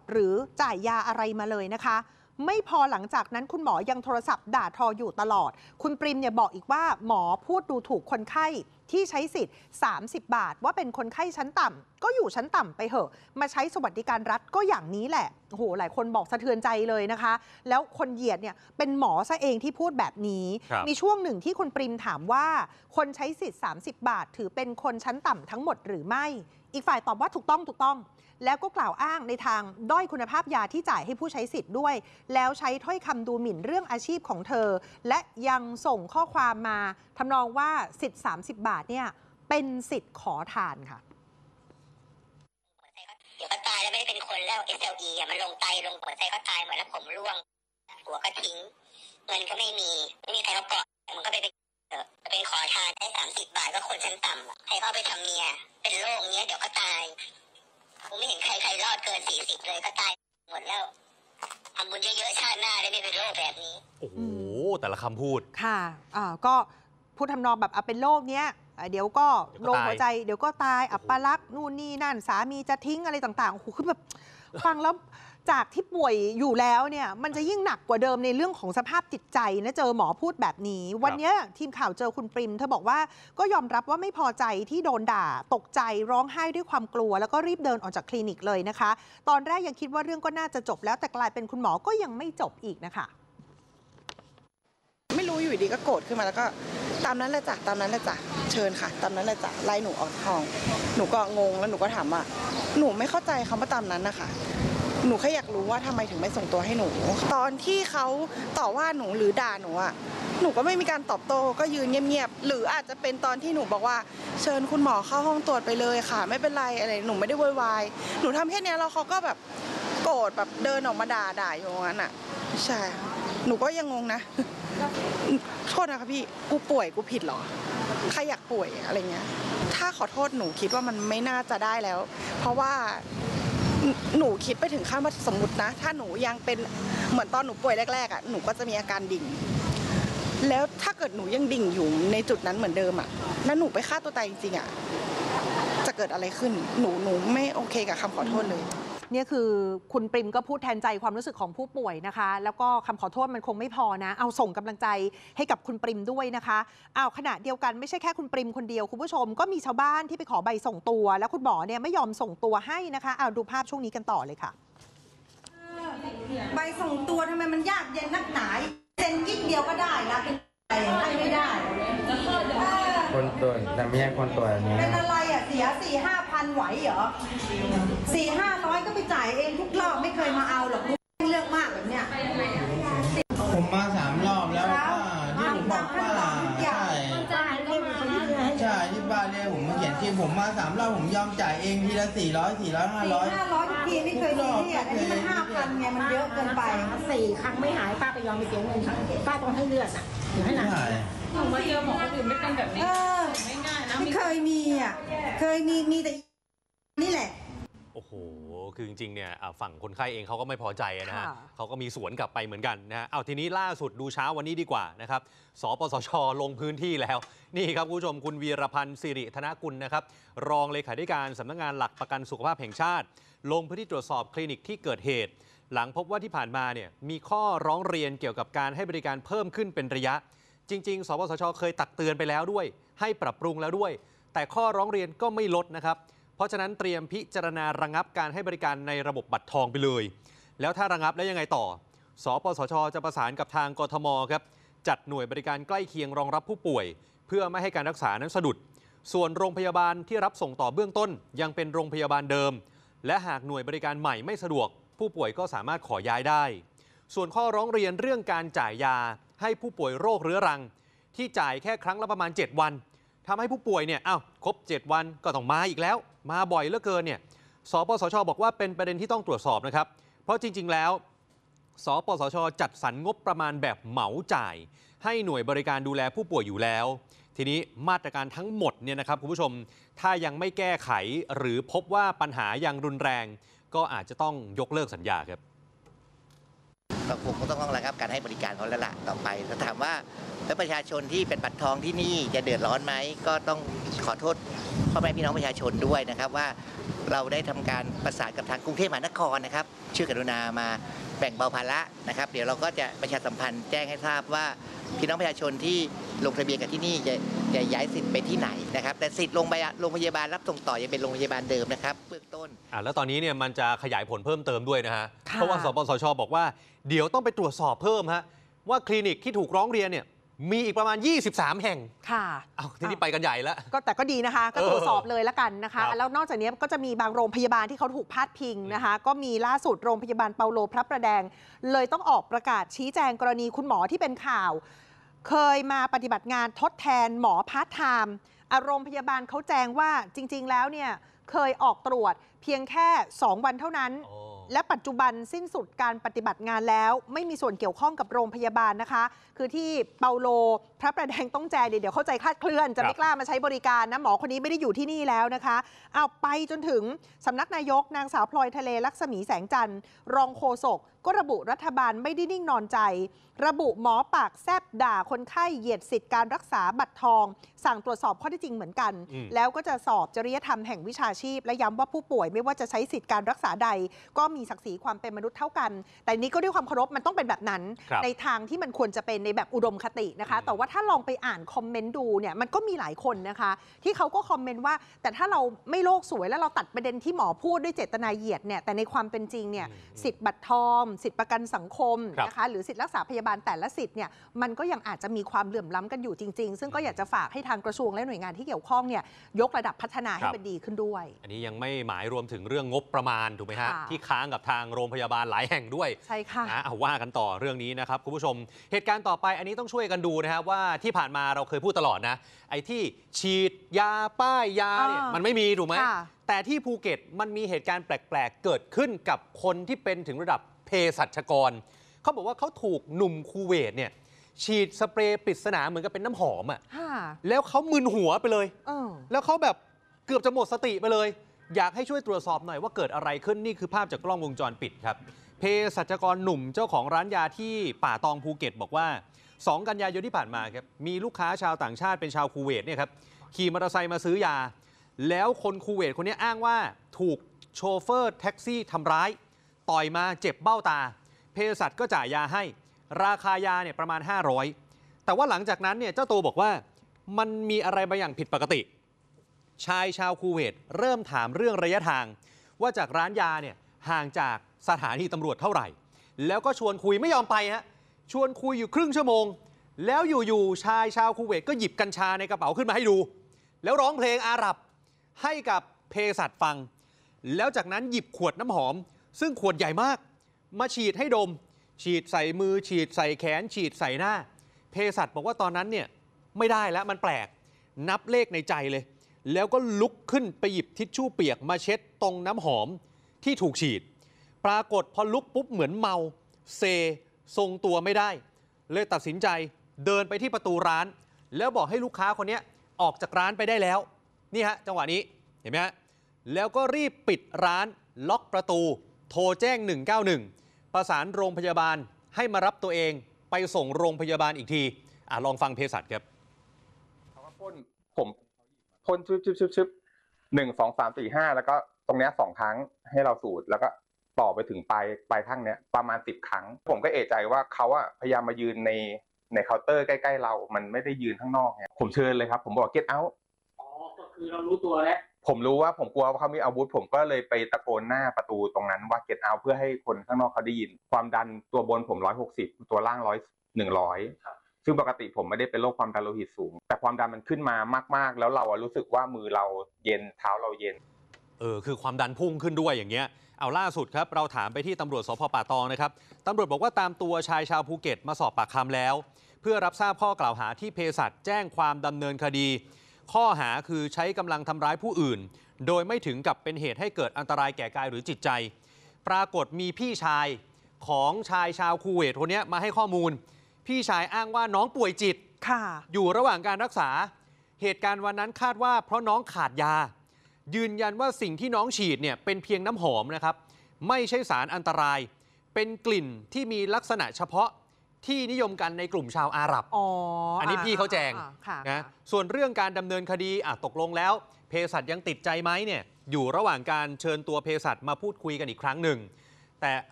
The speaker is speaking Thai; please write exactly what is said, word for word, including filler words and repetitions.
หรือจ่ายยาอะไรมาเลยนะคะไม่พอหลังจากนั้นคุณหมอยังโทรศัพท์ด่าทออยู่ตลอดคุณปริมเนี่ยบอกอีกว่าหมอพูดดูถูกคนไข้ที่ใช้สิทธิ์สามสิบบาทว่าเป็นคนไข้ชั้นต่ำก็อยู่ชั้นต่ำไปเหอะมาใช้สวัสดิการรัฐก็อย่างนี้แหละโอ้โหหลายคนบอกสะเทือนใจเลยนะคะแล้วคนเหยียดเนี่ยเป็นหมอซะเองที่พูดแบบนี้มีช่วงหนึ่งที่คุณปริมถามว่าคนใช้สิทธิ์สามสิบบาทถือเป็นคนชั้นต่ำทั้งหมดหรือไม่อีกฝ่ายตอบว่าถูกต้องถูกต้องแล้วก็กล่าวอ้างในทางด้อยคุณภาพยาที่จ่ายให้ผู้ใช้สิทธิ์ด้วยแล้วใช้ถ้อยคำดูหมิ่นเรื่องอาชีพของเธอและยังส่งข้อความมาทำนองว่าสิทธิ์สามสิบบาทเนี่ยเป็นสิทธิ์ขอทานค่ะเดี๋ยวก็ตายแล้วไม่ได้เป็นคนแล้ว เอส แอล อี อ่ะมันลงไตลงหัวใจก็ตายหมดแล้วผมร่วงหัวก็ทิ้งเงินก็ไม่มีไม่มีใครเขาเกาะมันก็ไปเป็นขอทานได้สามสิบบาทก็คนชั้นต่ำให้เขาไปทำเมียเป็นโรคเนี้ยเดี๋ยวก็ตายผมไม่เห็นใครใครรอดเกินสี่สิบเลยก็ตายหมดแล้วทำบุญเยอะๆชาติหน้าได้ไม่เป็นโรคแบบนี้โอ้โหแต่ละคำพูดค่ะอ่าก็พูดทำนองแบบเอาเป็นโรคเนี้ยเดี๋ยวก็โรคหัวใจเดี๋ยวก็ตายอัปลักษณ์นู่นนี่นั่นสามีจะทิ้งอะไรต่างๆโอ้โหคือแบบฟังแล้วจากที่ป่วยอยู่แล้วเนี่ยมันจะยิ่งหนักกว่าเดิมในเรื่องของสภาพจิตใจนะเจอหมอพูดแบบนี้วันนี้ทีมข่าวเจอคุณปริมเธอบอกว่าก็ยอมรับว่าไม่พอใจที่โดนด่าตกใจร้องไห้ด้วยความกลัวแล้วก็รีบเดินออกจากคลินิกเลยนะคะตอนแรกยังคิดว่าเรื่องก็น่าจะจบแล้วแต่กลายเป็นคุณหมอก็ยังไม่จบอีกนะคะไม่รู้อยู่ดีก็โกรธขึ้นมาแล้วก็ตามนั้นเลยจ้ะตามนั้นเลยจ้ะเชิญค่ะตามนั้นเลยจ้ะไล่หนูออกห้องหนูก็งงแล้วหนูก็ถามว่าหนูไม่เข้าใจคำว่าตามนั้นนะคะหนูแค่อยากรู้ว่าทำไมถึงไม่ส่งตัวให้หนูตอนที่เขาต่อว่าหนูหรือด่าหนูอ่ะหนูก็ไม่มีการตอบโต้ก็ยืนเงียบๆหรืออาจจะเป็นตอนที่หนูบอกว่าเชิญคุณหมอเข้าห้องตรวจไปเลยค่ะไม่เป็นไรอะไรหนูไม่ได้โวยวายหนูทำแค่นี้แล้วเขาก็แบบโกรธแบบเดินออกมาด่าด่าอยู่งั้นอ่ะใช่หนูก็ยังงงนะโทษนะคะพี่กูป่วยกูผิดเหรอใครอยากป่วยอะไรเงี้ยถ้าขอโทษหนูคิดว่ามันไม่น่าจะได้แล้วเพราะว่าหนูคิดไปถึงขั้นว่าสมมตินะถ้าหนูยังเป็นเหมือนตอนหนูป่วยแรกๆอ่ะหนูก็จะมีอาการดิ่งแล้วถ้าเกิดหนูยังดิ่งอยู่ในจุดนั้นเหมือนเดิมอ่ะแล้วหนูไปฆ่าตัวตายจริงๆอ่ะจะเกิดอะไรขึ้นหนูหนูไม่โอเคกับคำขอโทษเลยเนี่ยคือคุณปริมก็พูดแทนใจความรู้สึกของผู้ป่วยนะคะแล้วก็คำขอโทษมันคงไม่พอนะเอาส่งกำลังใจให้กับคุณปริมด้วยนะคะเอาขณะเดียวกันไม่ใช่แค่คุณปริมคนเดียวคุณผู้ชมก็มีชาวบ้านที่ไปขอใบส่งตัวแล้วคุณหมอเนี่ยไม่ยอมส่งตัวให้นะคะเอาดูภาพช่วงนี้กันต่อเลยค่ะใบส่งตัวทำไมมันยากเย็นนักหนาเซ็นกิ๊กเดียวก็ได้นะเป็นอะไรไม่ได้คนตัวแต่ไม่ใช่คนตัวนี้เป็นอะไรอ่ะเสียสี่ห้าพันไหวเหรอสี่ห้าร้อยก็ไปจ่ายเองทุกรอบไม่เคยมาเอาหรอกเรื่องมากแบบเนี้ยผมมาสามรอบแล้วที่ผมบอกว่าใช่ใช่ที่บ้านเนี่ยผมมาเขียนที่ผมมาสามรอบผมยอมจ่ายเองทีละสี่ร้อยสี่ร้อยห้าร้อยห้าร้อยทุกทีไม่เคยซีเรียสอันนี้มันห้าพันไงมันเยอะเกินไปสี่ครั้งไม่หายป้าไปยอมไปเสียเงินป้าต้องให้เลือดอ่ะอย่าให้หนักหนูมาเจอหมอคนอื่นไม่เป็นแบบนี้ไม่ง่ายนะไม่เคยมีอ่ะเคยมีมีแต่นี่แหละโอ้โหคือจริงๆเนี่ยฝั่งคนไข้เองเขาก็ไม่พอใจนะฮะเขาก็มีสวนกลับไปเหมือนกันนะฮะเอาทีนี้ล่าสุดดูเช้าวันนี้ดีกว่านะครับสปสช.ลงพื้นที่แล้วนี่ครับคุณผู้ชมคุณวีรพันธ์สิริธนกุลนะครับรองเลขาธิการสำนักงานหลักประกันสุขภาพแห่งชาติลงพื้นที่ตรวจสอบคลินิกที่เกิดเหตุหลังพบว่าที่ผ่านมาเนี่ยมีข้อร้องเรียนเกี่ยวกับการให้บริการเพิ่มขึ้นเป็นระยะจริงๆสปสช.เคยตักเตือนไปแล้วด้วยให้ปรับปรุงแล้วด้วยแต่ข้อร้องเรียนก็ไม่ลดนะครับเพราะฉะนั้นเตรียมพิจารณาระงับการให้บริการในระบบบัตรทองไปเลยแล้วถ้าระงับแล้วยังไงต่อสปสช.จะประสานกับทางกทมครับจัดหน่วยบริการใกล้เคียงรองรับผู้ป่วยเพื่อไม่ให้การรักษานั้นสะดุดส่วนโรงพยาบาลที่รับส่งต่อเบื้องต้นยังเป็นโรงพยาบาลเดิมและหากหน่วยบริการใหม่ไม่สะดวกผู้ป่วยก็สามารถขอย้ายได้ส่วนข้อร้องเรียนเรื่องการจ่ายยาให้ผู้ป่วยโรคเรื้อรังที่จ่ายแค่ครั้งละประมาณเจ็ดวันทำให้ผู้ป่วยเนี่ยอ้าวครบเจ็ดวันก็ต้องมาอีกแล้วมาบ่อยเหลือเกินเนี่ยสปสช.บอกว่าเป็นประเด็นที่ต้องตรวจสอบนะครับเพราะจริงๆแล้วสปสช.จัดสรรงบประมาณแบบเหมาจ่ายให้หน่วยบริการดูแลผู้ป่วยอยู่แล้วทีนี้มาตรการทั้งหมดเนี่ยนะครับคุณผู้ชมถ้ายังไม่แก้ไขหรือพบว่าปัญหายังรุนแรงก็อาจจะต้องยกเลิกสัญญาครับก็คงต้องระงับการให้บริการเขาแล้วล่ะต่อไปถ้าถามว่าแล้วประชาชนที่เป็นบัตรทองที่นี่จะเดือดร้อนไหมก็ต้องขอโทษพ่อแม่พี่น้องประชาชนด้วยนะครับว่าเราได้ทำการประสานกับทางกรุงเทพมหานครนะครับช่วยกรุณามาแบ่งเบาภาระนะครับเดี๋ยวเราก็จะประชาสัมพันธ์แจ้งให้ทราบว่าพี่น้องประชาชนที่ลงทะเบียนกับที่นี่จะจะย้ายสิทธิ์ไปที่ไหนนะครับแต่สิทธิ์โรงพยาบาลโรงพยาบาลรับส่งต่อยังเป็นโรงพยาบาลเดิมนะครับเบื้องต้นอ่าแล้วตอนนี้เนี่ยมันจะขยายผลเพิ่มเติมด้วยนะฮะเพราะว่าสปสชบอกว่าเดี๋ยวต้องไปตรวจสอบเพิ่มฮะว่าคลินิกที่ถูกร้องเรียนเนี่ยมีอีกประมาณยี่สิบสามแห่งค่ะเอาทีนี้ไปกันใหญ่แล้วก็แต่ก็ดีนะคะก็ตรวจสอบเลยละกันนะคะแล้วนอกจากนี้ก็จะมีบางโรงพยาบาลที่เขาถูกพาดพิงนะคะก็มีล่าสุดโรงพยาบาลเปาโลพระประแดงเลยต้องออกประกาศชี้แจงกรณีคุณหมอที่เป็นข่าวเคยมาปฏิบัติงานทดแทนหมอพาร์ทไทม์โรงพยาบาลเขาแจ้งว่าจริงๆแล้วเนี่ยเคยออกตรวจเพียงแค่สองวันเท่านั้นและปัจจุบันสิ้นสุดการปฏิบัติงานแล้วไม่มีส่วนเกี่ยวข้องกับโรงพยาบาลนะคะคือที่เปาโลพระประแดงต้องแจงเดี๋ยวเข้าใจคลาดเคลื่อนจะไม่กล้ามาใช้บริการนะหมอคนนี้ไม่ได้อยู่ที่นี่แล้วนะคะเอาไปจนถึงสำนักนายกนางสาวพลอยทะเลลักษมีแสงจันทร์รองโฆษกก็ระบุรัฐบาลไม่ได้นิ่งนอนใจระบุหมอปากแซบด่าคนไข้เหยียดสิทธิการรักษาบัตรทองสั่งตรวจสอบข้อเท็จจริงเหมือนกันแล้วก็จะสอบจริยธรรมแห่งวิชาชีพและย้ำว่าผู้ป่วยไม่ว่าจะใช้สิทธิการรักษาใดก็มีศักดิ์ศรีความเป็นมนุษย์เท่ากันแต่นี้ก็ด้วยความเคารพมันต้องเป็นแบบนั้นในทางที่มันควรจะเป็นในแบบอุดมคตินะคะแต่ว่าถ้าลองไปอ่านคอมเมนต์ดูเนี่ยมันก็มีหลายคนนะคะที่เขาก็คอมเมนต์ว่าแต่ถ้าเราไม่โลกสวยแล้วเราตัดประเด็นที่หมอพูดด้วยเจตนาเหยียดเนี่ยแต่ในความเป็นจริงเนี่ยสิทธิ์บัตรทองสิทธิประกันสังคมนะคะหรือสิทธิรักษาพยาบาลแต่ละสิทธิ์เนี่ยมันก็ยังอาจจะมีความเหลื่อมล้ำกันอยู่จริงๆซึ่งก็อยากจะฝากให้ทางกระทรวงและหน่วยงานที่เกี่ยวข้องเนี่ยยกระดับพัฒนาให้มันดีขึ้นด้วยอันนี้ยังไม่หมายรวมถึงเรื่องงบประมาณถูกไหมฮะที่ค้างกับทางโรงพยาบาลหลายแห่งด้วยใช่ค่ะนะเอาว่ากันต่อเรื่องนี้นะครับคุณผู้ชมเหตุการณ์ต่อไปอันนี้ต้องช่วยกันดูนะครับว่าที่ผ่านมาเราเคยพูดตลอดนะไอ้ที่ฉีดยาป้ายยาเนี่ยมันไม่มีถูกไหมแต่ที่ภูเก็ตมันมีเหตุการณ์แปลกๆเกิดขึ้นกับคนที่เป็นถึงระดับเภสัชกรเขาบอกว่าเขาถูกหนุ่มคูเวตเนี่ยฉีดสเปรย์ปริศนาเหมือนกับเป็นน้ำหอมอ่ะแล้วเขามึนหัวไปเลยแล้วเขาแบบเกือบจะหมดสติไปเลยอยากให้ช่วยตรวจสอบหน่อยว่าเกิดอะไรขึ้นนี่คือภาพจากกล้องวงจรปิดครับเภสัชกรหนุ่มเจ้าของร้านยาที่ป่าตองภูเก็ตบอกว่าสองกันยายนที่ผ่านมาครับมีลูกค้าชาวต่างชาติเป็นชาวคูเวตเนี่ยครับขี่มอเตอร์ไซค์มาซื้อยาแล้วคนคูเวตคนนี้อ้างว่าถูกโชเฟอร์แท็กซี่ทำร้ายต่อยมาเจ็บเบ้าตาเภสัชก็จ่ายยาให้ราคายาเนี่ยประมาณห้าร้อยแต่ว่าหลังจากนั้นเนี่ยเจ้าตัวบอกว่ามันมีอะไรบางอย่างผิดปกติชายชาวคูเวตเริ่มถามเรื่องระยะทางว่าจากร้านยาเนี่ยห่างจากสถานีตำรวจเท่าไหร่แล้วก็ชวนคุยไม่ยอมไปฮะชวนคุยอยู่ครึ่งชั่วโมงแล้วอยู่ๆชายชาวคูเวตก็หยิบกัญชาในกระเป๋าขึ้นมาให้ดูแล้วร้องเพลงอาหรับให้กับเภสัชฟังแล้วจากนั้นหยิบขวดน้ำหอมซึ่งขวดใหญ่มากมาฉีดให้ดมฉีดใส่มือฉีดใส่แขนฉีดใส่หน้าเภสัชบอกว่าตอนนั้นเนี่ยไม่ได้แล้วมันแปลกนับเลขในใจเลยแล้วก็ลุกขึ้นไปหยิบทิชชู่เปียกมาเช็ดตรงน้ำหอมที่ถูกฉีดปรากฏพอลุกปุ๊บเหมือนเมาเซทรงตัวไม่ได้เลยตัดสินใจเดินไปที่ประตูร้านแล้วบอกให้ลูกค้าคนนี้ออกจากร้านไปได้แล้วนี่ฮะจังหวะนี้เห็นไหมฮะแล้วก็รีบปิดร้านล็อกประตูโทรแจ้งหนึ่งเก้าหนึ่งประสานโรงพยาบาลให้มารับตัวเองไปส่งโรงพยาบาลอีกทีอ่ะลองฟังเภสัชครับเขาก็พ่นผมพ่นชึบชึบชึบชึบหนึ่งสองสามสี่ห้าแล้วก็ตรงเนี้ยสองครั้งให้เราสูดแล้วก็ต่อไปถึงปลายปลายข้างเนี้ยประมาณสิบครั้งผมก็เอะใจว่าเขาอะพยายามมายืนในในเคาน์เตอร์ใกล้ๆเรามันไม่ได้ยืนข้างนอกไงผมเชิญเลยครับผมบอก get out อ๋อก็คือเรารู้ตัวแล้วผมรู้ว่าผมกลัวว่าเขามีอาวุธผมก็เลยไปตะโกนหน้าประตูตรงนั้นว่า get out เพื่อให้คนข้างนอกเขาได้ยินความดันตัวบนผมหนึ่งร้อยหกสิบตัวล่างร้อยหนึ่งร้อยซึ่งปกติผมไม่ได้เป็นโรคความดันโลหิตสูงแต่ความดันมันขึ้นมามากๆแล้วเรารู้สึกว่ามือเราเย็นเท้าเราเย็นเออคือความดันพุ่งขึ้นด้วยอย่างเงี้ยเอาล่าสุดครับเราถามไปที่ตำรวจสภ.ป่าตองนะครับตำรวจบอกว่าตามตัวชายชาวภูเก็ตมาสอบปากคำแล้วเพื่อรับทราบข้อกล่าวหาที่เภสัชแจ้งความดำเนินคดีข้อหาคือใช้กำลังทำร้ายผู้อื่นโดยไม่ถึงกับเป็นเหตุให้เกิดอันตรายแก่กายหรือจิตใจปรากฏมีพี่ชายของชายชาวคูเวตคนนี้มาให้ข้อมูลพี่ชายอ้างว่าน้องป่วยจิตอยู่ระหว่างการรักษาเหตุการณ์วันนั้นคาดว่าเพราะน้องขาดยายืนยันว่าสิ่งที่น้องฉีดเนี่ยเป็นเพียงน้ำหอมนะครับไม่ใช่สารอันตรายเป็นกลิ่นที่มีลักษณะเฉพาะที่นิยมกันในกลุ่มชาวอาหรับอ๋ออันนี้พี่เขาแจงนะส่วนเรื่องการดำเนินคดีอ่ะตกลงแล้วเภสัชยังติดใจไหมเนี่ยอยู่ระหว่างการเชิญตัวเภสัชมาพูดคุยกันอีกครั้งหนึ่งแต่